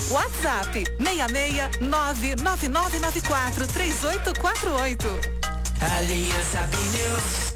WhatsApp 66999943848. Aliança Pneus.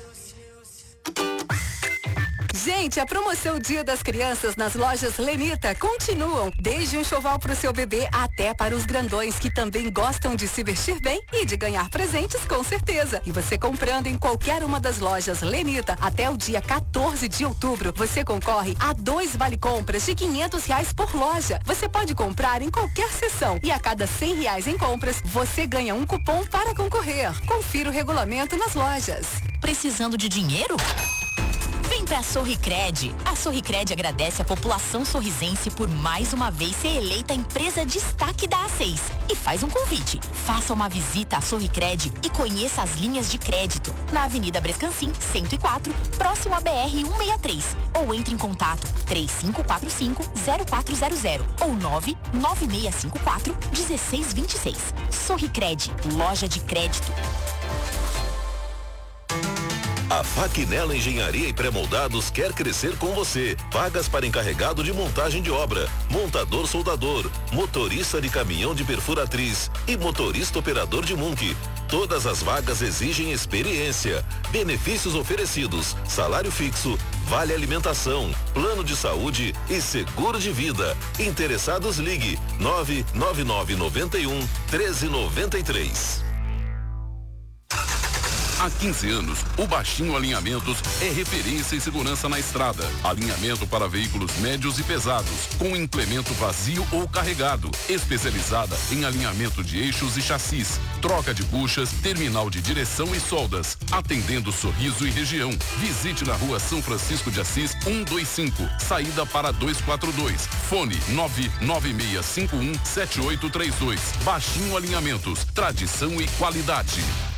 Gente, a promoção Dia das Crianças nas lojas Lenita continuam. Desde um enxoval para o seu bebê até para os grandões que também gostam de se vestir bem e de ganhar presentes com certeza. E você comprando em qualquer uma das lojas Lenita até o dia 14 de outubro, você concorre a 2 vale-compras de R$500 por loja. Você pode comprar em qualquer seção e a cada R$100 em compras, você ganha um cupom para concorrer. Confira o regulamento nas lojas. Precisando de dinheiro? Vem pra Sorricred. A Sorricred agradece a população sorrisense por mais uma vez ser eleita empresa destaque da A6. E faz um convite. Faça uma visita à Sorricred e conheça as linhas de crédito. Na Avenida Brescancim, 104, próximo à BR-163. Ou entre em contato 3545-0400 ou 99654-1626. Sorricred, loja de crédito. A Faquinella Engenharia e Pré-Moldados quer crescer com você. Vagas para encarregado de montagem de obra, montador soldador, motorista de caminhão de perfuratriz e motorista operador de Munk. Todas as vagas exigem experiência. Benefícios oferecidos: salário fixo, vale alimentação, plano de saúde e seguro de vida. Interessados, ligue 99991-1393. Há 15 anos, o Baixinho Alinhamentos é referência em segurança na estrada. Alinhamento para veículos médios e pesados, com implemento vazio ou carregado. Especializada em alinhamento de eixos e chassis, troca de buchas, terminal de direção e soldas. Atendendo Sorriso e região. Visite na Rua São Francisco de Assis, 125, saída para 242. Fone 996517832. Baixinho Alinhamentos, tradição e qualidade.